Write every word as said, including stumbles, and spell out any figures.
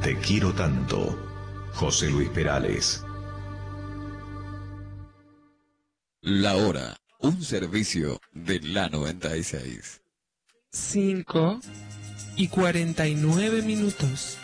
Te quiero tanto. José Luis Perales. La hora, un servicio de la noventa y seis. Cinco y cuarenta y nueve minutos.